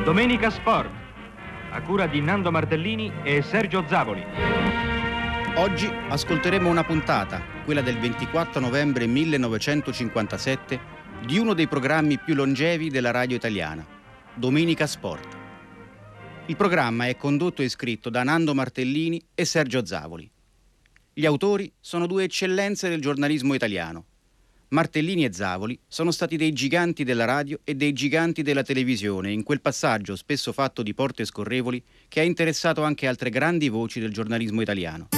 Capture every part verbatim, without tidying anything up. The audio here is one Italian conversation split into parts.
Domenica Sport, a cura di Nando Martellini e Sergio Zavoli. Oggi ascolteremo una puntata, quella del ventiquattro novembre millenovecentocinquantasette, di uno dei programmi più longevi della radio italiana, Domenica Sport. Il programma è condotto e scritto da Nando Martellini e Sergio Zavoli. Gli autori sono due eccellenze del giornalismo italiano. Martellini e Zavoli sono stati dei giganti della radio e dei giganti della televisione in quel passaggio spesso fatto di porte scorrevoli che ha interessato anche altre grandi voci del giornalismo italiano.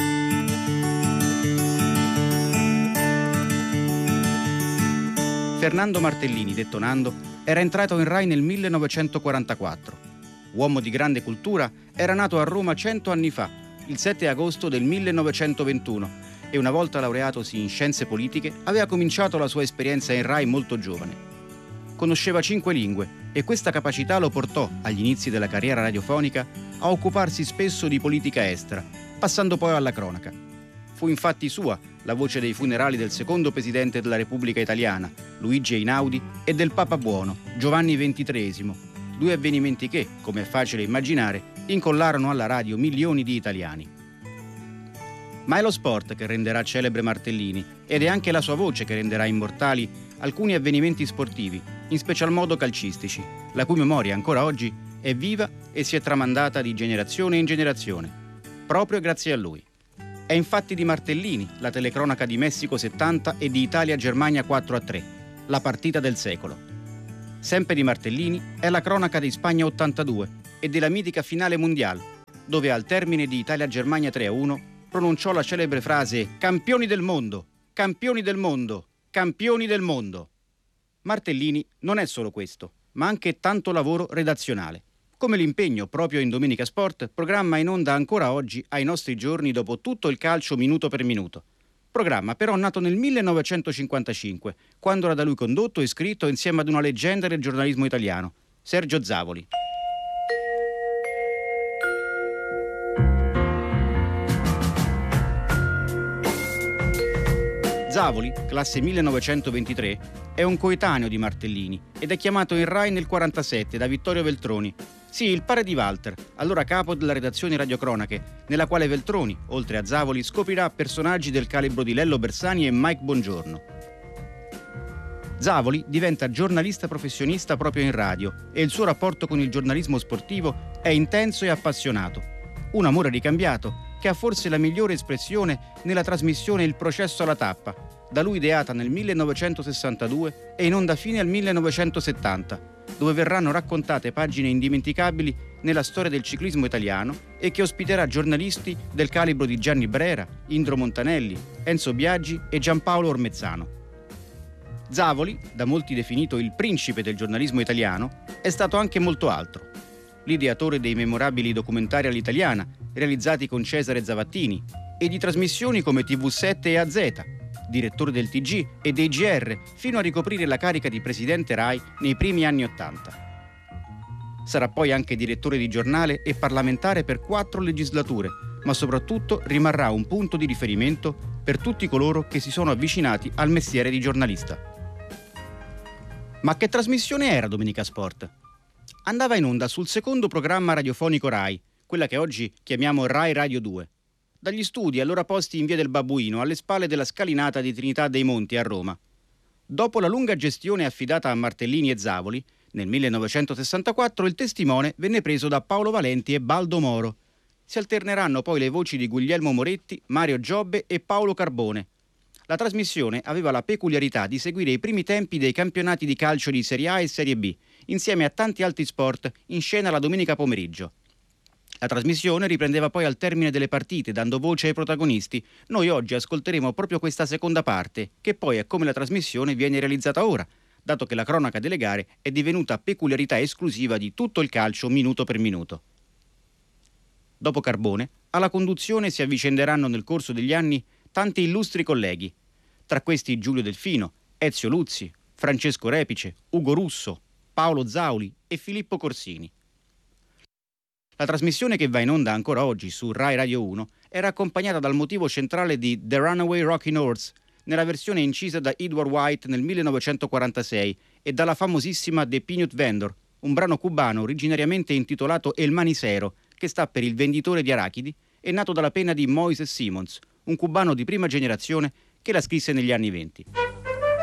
Fernando Martellini, detto Nando, era entrato in Rai nel millenovecentoquarantaquattro. Uomo di grande cultura, era nato a Roma cento anni fa, il sette agosto del millenovecentoventuno, e una volta laureatosi in scienze politiche aveva cominciato la sua esperienza in Rai molto giovane. Conosceva cinque lingue e questa capacità lo portò, agli inizi della carriera radiofonica, a occuparsi spesso di politica estera, passando poi alla cronaca. Fu infatti sua la voce dei funerali del secondo presidente della Repubblica Italiana, Luigi Einaudi, e del Papa Buono, Giovanni ventitreesimo, due avvenimenti che, come è facile immaginare, incollarono alla radio milioni di italiani. Ma è lo sport che renderà celebre Martellini ed è anche la sua voce che renderà immortali alcuni avvenimenti sportivi, in special modo calcistici, la cui memoria ancora oggi è viva e si è tramandata di generazione in generazione, proprio grazie a lui. È infatti di Martellini la telecronaca di Messico settanta e di Italia-Germania quattro a tre, la partita del secolo. Sempre di Martellini è la cronaca di Spagna ottantadue e della mitica finale mondiale, dove al termine di Italia-Germania tre a uno pronunciò la celebre frase «Campioni del mondo, campioni del mondo, campioni del mondo». Martellini non è solo questo, ma anche tanto lavoro redazionale, come l'impegno proprio in Domenica Sport, programma in onda ancora oggi ai nostri giorni dopo tutto il calcio minuto per minuto. Programma però nato nel millenovecentocinquantacinque, quando era da lui condotto e scritto insieme ad una leggenda del giornalismo italiano, Sergio Zavoli. Zavoli, classe millenovecentoventitré, è un coetaneo di Martellini ed è chiamato in Rai nel quarantasette da Vittorio Veltroni. Sì, il padre di Walter, allora capo della redazione radiocronache, nella quale Veltroni, oltre a Zavoli, scoprirà personaggi del calibro di Lello Bersani e Mike Bongiorno. Zavoli diventa giornalista professionista proprio in radio e il suo rapporto con il giornalismo sportivo è intenso e appassionato. Un amore ricambiato che ha forse la migliore espressione nella trasmissione Il processo alla tappa, da lui ideata nel millenovecentosessantadue e in onda fine al millenovecentosettanta, dove verranno raccontate pagine indimenticabili nella storia del ciclismo italiano e che ospiterà giornalisti del calibro di Gianni Brera, Indro Montanelli, Enzo Biaggi e Giampaolo Ormezzano. Zavoli, da molti definito il principe del giornalismo italiano, è stato anche molto altro. L'ideatore dei memorabili documentari all'italiana, realizzati con Cesare Zavattini, e di trasmissioni come T V sette e A Z, direttore del T G e dei G R, fino a ricoprire la carica di presidente Rai nei primi anni Ottanta. Sarà poi anche direttore di giornale e parlamentare per quattro legislature, ma soprattutto rimarrà un punto di riferimento per tutti coloro che si sono avvicinati al mestiere di giornalista. Ma che trasmissione era Domenica Sport? Andava in onda sul secondo programma radiofonico Rai, quella che oggi chiamiamo Rai Radio due, dagli studi allora posti in via del Babbuino, alle spalle della scalinata di Trinità dei Monti a Roma. Dopo la lunga gestione affidata a Martellini e Zavoli, nel millenovecentosessantaquattro il testimone venne preso da Paolo Valenti e Baldo Moro. Si alterneranno poi le voci di Guglielmo Moretti, Mario Giobbe e Paolo Carbone. La trasmissione aveva la peculiarità di seguire i primi tempi dei campionati di calcio di Serie A e Serie B, insieme a tanti altri sport in scena la domenica pomeriggio. La trasmissione riprendeva poi al termine delle partite, dando voce ai protagonisti. Noi oggi ascolteremo proprio questa seconda parte, che poi è come la trasmissione viene realizzata ora, dato che la cronaca delle gare è divenuta peculiarità esclusiva di tutto il calcio minuto per minuto. Dopo Carbone, alla conduzione si avvicenderanno nel corso degli anni tanti illustri colleghi, tra questi Giulio Delfino, Ezio Luzzi, Francesco Repice, Ugo Russo, Paolo Zauli e Filippo Corsini. La trasmissione che va in onda ancora oggi su Rai Radio uno era accompagnata dal motivo centrale di The Runaway Rocking Horse, nella versione incisa da Edward White nel millenovecentoquarantasei, e dalla famosissima The Peanut Vendor, un brano cubano originariamente intitolato El Manicero, che sta per il venditore di arachidi, è nato dalla penna di Moises Simons, un cubano di prima generazione che la scrisse negli anni venti.